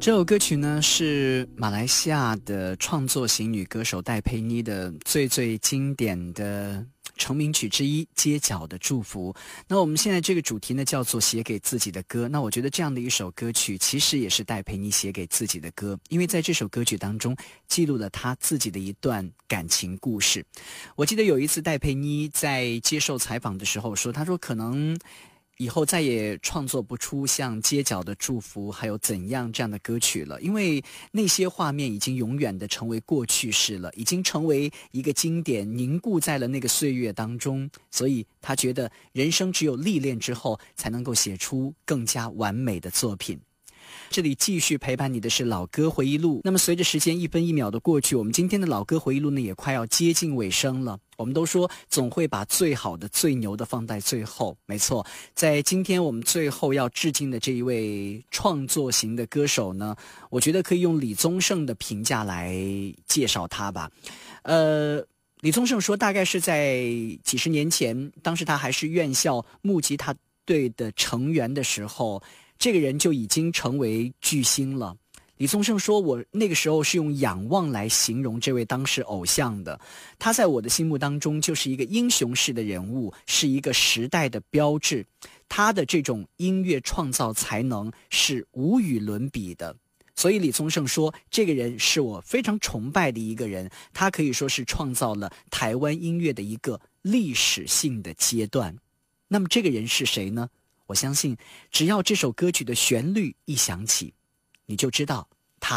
这首歌曲呢是马来西亚的创作型女歌手戴佩妮的最经典的成名曲之一《街角的祝福》。那我们现在这个主题呢叫做写给自己的歌。那我觉得这样的一首歌曲其实也是戴佩妮写给自己的歌，因为在这首歌曲当中记录了她自己的一段感情故事。我记得有一次戴佩妮在接受采访的时候说，她说可能以后再也创作不出像《街角的祝福》还有怎样这样的歌曲了，因为那些画面已经永远的成为过去式了，已经成为一个经典，凝固在了那个岁月当中。所以他觉得人生只有历练之后才能够写出更加完美的作品。这里继续陪伴你的是老歌回忆录。那么随着时间一分一秒的过去，我们今天的老歌回忆录呢也快要接近尾声了。我们都说总会把最好的最牛的放在最后，没错，在今天我们最后要致敬的这一位创作型的歌手呢，我觉得可以用李宗盛的评价来介绍他吧。李宗盛说大概是在几十年前，当时他还是院校木吉他队的成员的时候，这个人就已经成为巨星了。李宗盛说，我那个时候是用仰望来形容这位当时偶像的，他在我的心目当中就是一个英雄式的人物，是一个时代的标志，他的这种音乐创造才能是无与伦比的。所以李宗盛说，这个人是我非常崇拜的一个人，他可以说是创造了台湾音乐的一个历史性的阶段。那么这个人是谁呢？我相信只要这首歌曲的旋律一响起，你就知道